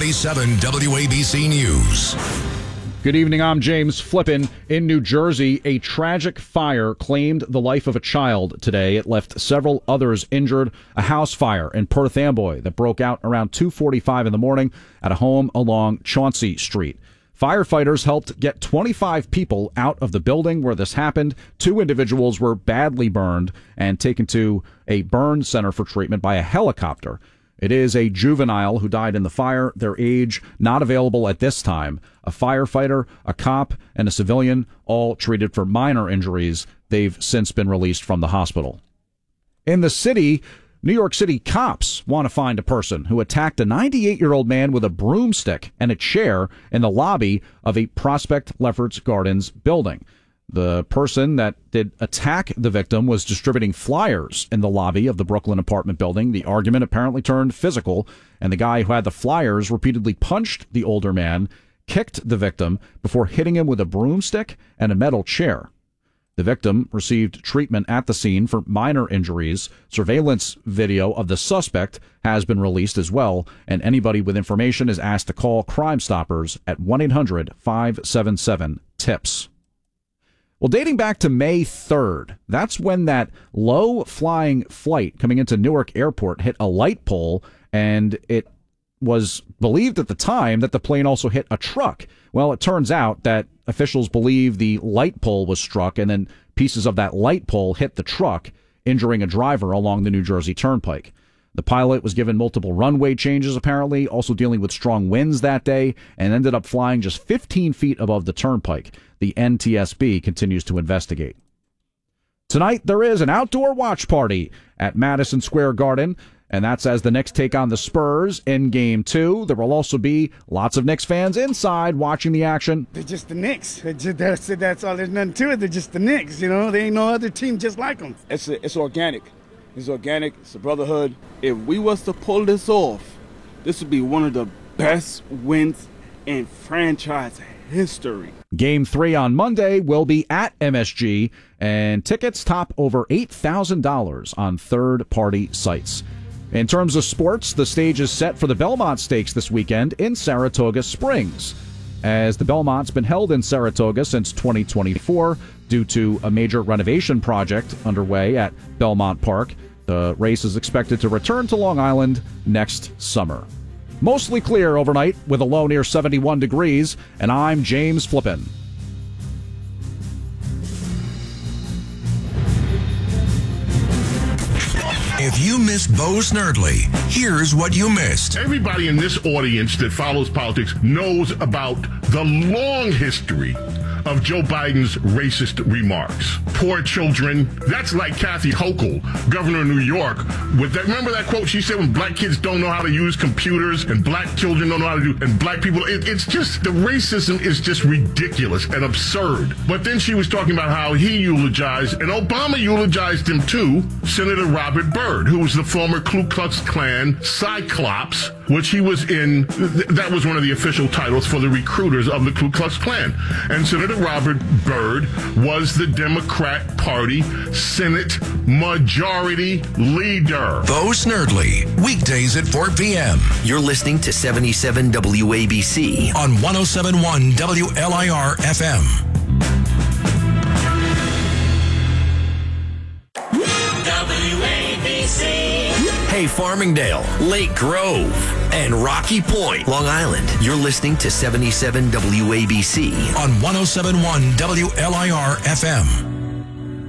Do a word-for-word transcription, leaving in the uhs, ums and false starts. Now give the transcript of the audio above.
seventy-seven W A B C News. Good evening, I'm James Flippin. In New Jersey, a tragic fire claimed the life of a child today. It left several others injured. A house fire in Perth Amboy that broke out around two forty-five in the morning at a home along Chauncey Street. Firefighters helped get twenty-five people out of the building where this happened. Two individuals were badly burned and taken to a burn center for treatment by a helicopter. It is a juvenile who died in the fire, their age not available at this time. A firefighter, a cop, and a civilian, all treated for minor injuries. They've since been released from the hospital. In the city, New York City cops want to find a person who attacked a ninety-eight-year-old man with a broomstick and a chair in the lobby of a Prospect Lefferts Gardens building. The person that did attack the victim was distributing flyers in the lobby of the Brooklyn apartment building. The argument apparently turned physical, and the guy who had the flyers repeatedly punched the older man, kicked the victim before hitting him with a broomstick and a metal chair. The victim received treatment at the scene for minor injuries. Surveillance video of the suspect has been released as well, and anybody with information is asked to call Crime Stoppers at one eight hundred five seven seven TIPS. Well, dating back to May third, that's when that low-flying flight coming into Newark Airport hit a light pole, and it was believed at the time that the plane also hit a truck. Well, it turns out that officials believe the light pole was struck, and then pieces of that light pole hit the truck, injuring a driver along the New Jersey Turnpike. The pilot was given multiple runway changes, apparently, also dealing with strong winds that day, and ended up flying just fifteen feet above the turnpike. The N T S B continues to investigate. Tonight, there is an outdoor watch party at Madison Square Garden, and that's as the Knicks take on the Spurs in Game two. There will also be lots of Knicks fans inside watching the action. They're just the Knicks. Just, that's, that's all. There's nothing to it. They're just the Knicks, you know. There ain't no other team just like them. It's, a, it's organic. It's organic. It's a brotherhood. If we was to pull this off, this would be one of the best wins in franchise history. Game three on Monday will be at M S G, and tickets top over eight thousand dollars on third-party sites. In terms of sports, the stage is set for the Belmont Stakes this weekend in Saratoga Springs. As the Belmont's been held in Saratoga since twenty twenty-four due to a major renovation project underway at Belmont Park, the race is expected to return to Long Island next summer. Mostly clear overnight with a low near seventy-one degrees, and I'm James Flippin. If you missed Bo Snerdley, here's what you missed. Everybody in this audience that follows politics knows about the long history of Joe Biden's racist remarks. Poor children. That's like Kathy Hochul, governor of New York. With that, remember that quote she said, when black kids don't know how to use computers and black children don't know how to do, and black people, it, it's just, the racism is just ridiculous and absurd. But then she was talking about how he eulogized, and Obama eulogized him too, Senator Robert Byrd, who was the former Ku Klux Klan Cyclops, which he was in, th- that was one of the official titles for the recruiters of the Ku Klux Klan. And Senator Robert Byrd was the Democrat Party Senate Majority Leader. Bo Snerdley, weekdays at four p.m. You're listening to seventy-seven W A B C on one oh seven point one W L I R F M. W A B C. Hey, Farmingdale, Lake Grove, and Rocky Point, Long Island. You're listening to seventy-seven W A B C on one oh seven point one W L I R F M.